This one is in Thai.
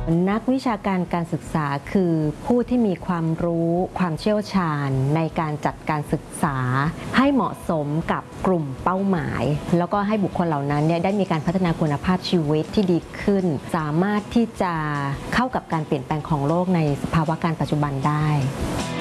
นักวิชาการการศึกษาคือผู้ที่มีความรู้ความเชี่ยวชาญในการจัดการศึกษาให้เหมาะสมกับกลุ่มเป้าหมายแล้วก็ให้บุคคลเหล่านั้นได้มีการพัฒนาคุณภาพชีวิตที่ดีขึ้นสามารถที่จะเข้ากับการเปลี่ยนแปลงของโลกในสภาวะการปัจจุบันได้